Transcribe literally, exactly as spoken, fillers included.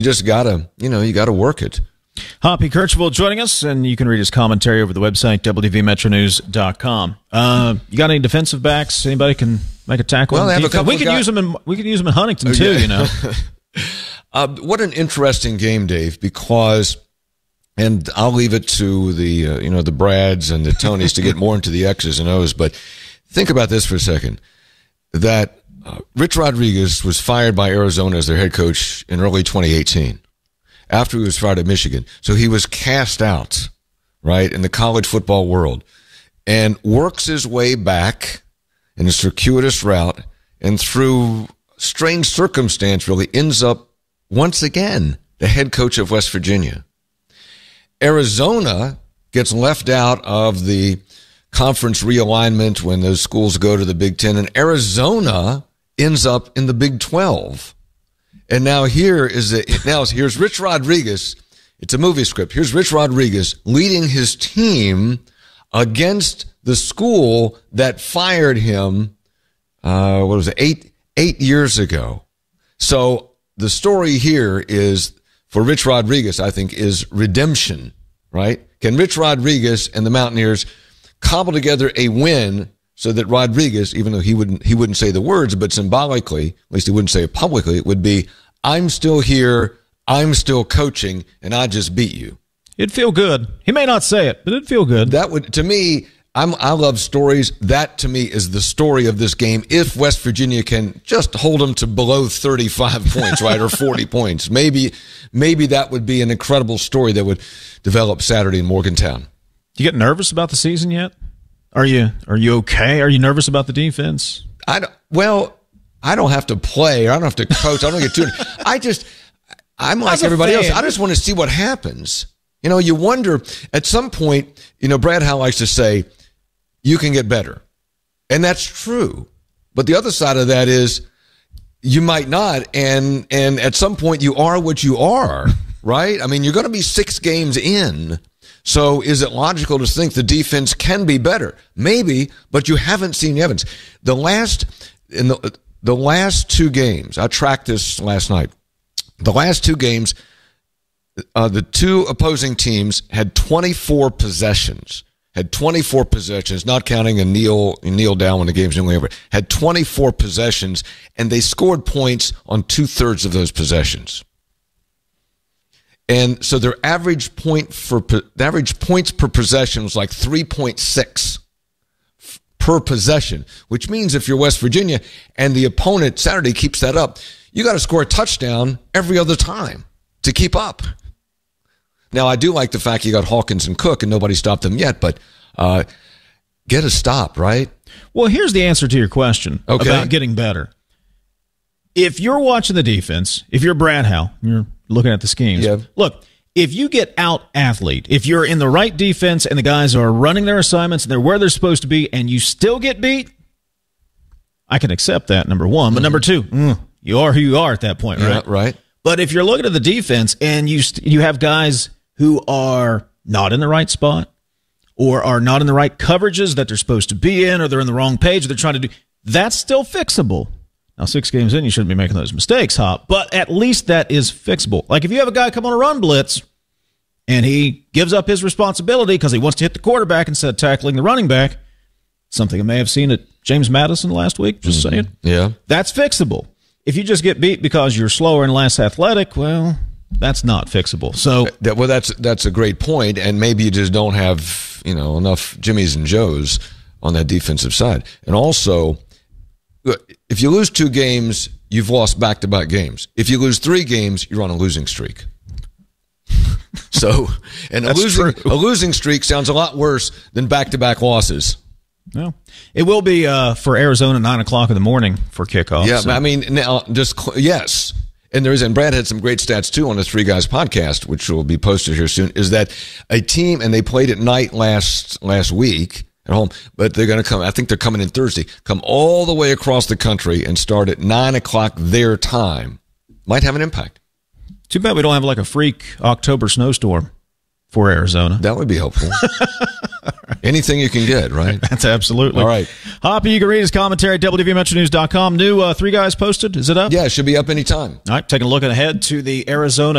You just gotta, you know, you gotta work it. Hoppy Kirchville joining us, and you can read his commentary over the website, W V Metro News dot com. Uh, you got any defensive backs? Anybody can make a tackle? Well, they have a couple we could guys. use them in we could use them in Huntington too. Yeah. You know, uh, what an interesting game, Dave. Because, and I'll leave it to the uh, you know the Brads and the Tonys to get more into the X's and O's. But think about this for a second: that uh, Rich Rodriguez was fired by Arizona as their head coach in early twenty eighteen. After he was fired at Michigan. So he was cast out, right, in the college football world, and works his way back in a circuitous route, and through strange circumstance really ends up once again the head coach of West Virginia. Arizona gets left out of the conference realignment when those schools go to the Big Ten, and Arizona ends up in the Big twelve. And now here is the, now here's Rich Rodriguez. It's a movie script. Here's Rich Rodriguez leading his team against the school that fired him. Uh, what was it? Eight eight years ago. So the story here is for Rich Rodriguez, I think, is redemption. Right? Can Rich Rodriguez and the Mountaineers cobble together a win so that Rodriguez, even though he wouldn't he wouldn't say the words, but symbolically, at least he wouldn't say it publicly, it would be, I'm still here, I'm still coaching, and I just beat you. It'd feel good. He may not say it, but it'd feel good. That would, to me, I'm, I love stories. That, to me, is the story of this game. If West Virginia can just hold them to below thirty-five points, right, or forty points, maybe maybe that would be an incredible story that would develop Saturday in Morgantown. Do you get nervous about the season yet? Are you Are you okay? Are you nervous about the defense? I don't, well, I don't have to play. I don't have to coach. I don't get too. I just, I'm like everybody else. I just want to see what happens. You know, you wonder at some point, you know, Brad Howe likes to say, you can get better. And that's true. But the other side of that is you might not. And, and at some point you are what you are, right? I mean, you're going to be six games in. So is it logical to think the defense can be better? Maybe, but you haven't seen the evidence. The last, in the, the last two games, I tracked this last night. The last two games, uh, the two opposing teams had twenty-four possessions. Had twenty-four possessions, not counting a kneel, a kneel down when the game's nearly over. Had twenty-four possessions, and they scored points on two-thirds of those possessions. And so their average point for the average points per possession was like three point six per possession, which means if you're West Virginia and the opponent Saturday keeps that up, you got to score a touchdown every other time to keep up. Now, I do like the fact you got Hawkins and Cook and nobody stopped them yet, but uh, get a stop, right? Well, here's the answer to your question okay. about getting better. If you're watching the defense, if you're Brad Howe, you're looking at the schemes. Yeah. Look, if you get out athlete, if you're in the right defense and the guys are running their assignments and they're where they're supposed to be and you still get beat, I can accept that, number one. But mm-hmm. number two, mm, you are who you are at that point, right? Yeah, right. But if you're looking at the defense and you st- you have guys who are not in the right spot or are not in the right coverages that they're supposed to be in, or they're in the wrong page, or they're trying to do, that's still fixable. Now, six games in, you shouldn't be making those mistakes, Hop, but at least that is fixable. Like if you have a guy come on a run blitz and he gives up his responsibility because he wants to hit the quarterback instead of tackling the running back, something I may have seen at James Madison last week, just mm-hmm. saying. Yeah. That's fixable. If you just get beat because you're slower and less athletic, well, that's not fixable. So, well, that's that's a great point, and maybe you just don't have, you know, enough Jimmies and Joes on that defensive side. And also, if you lose two games, you've lost back-to-back games. If you lose three games, you're on a losing streak. So, and a losing, a losing streak sounds a lot worse than back-to-back losses. Well, it will be uh, for Arizona nine o'clock in the morning for kickoff. Yeah, so. I mean, now just yes, and there is, and Brad had some great stats too on the Three Guys podcast, which will be posted here soon. Is that a team, and they played at night last last week at home, but they're going to come. I think they're coming in Thursday. Come all the way across the country and start at nine o'clock their time. Might have an impact. Too bad we don't have like a freak October snowstorm for Arizona. That would be helpful. Anything you can get, right? That's absolutely. All right. Hoppy, you can read his commentary at W V Metro News dot com. New uh, Three Guys posted. Is it up? Yeah, it should be up anytime. All right, taking a look ahead to the Arizona